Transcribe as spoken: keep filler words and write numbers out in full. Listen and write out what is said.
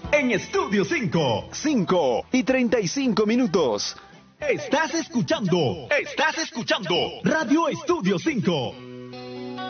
en Estudio cinco. cinco y treinta y cinco minutos. Estás escuchando, estás escuchando Radio Estudio cinco.